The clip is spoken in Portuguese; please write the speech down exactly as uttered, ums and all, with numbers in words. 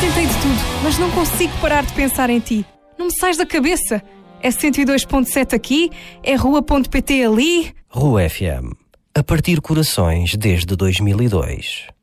tentei de tudo, mas não consigo parar de pensar em ti. Não me sais da cabeça. É cento e dois ponto sete aqui, é rua ponto pt ali. Rua F M. A partir corações desde dois mil e dois.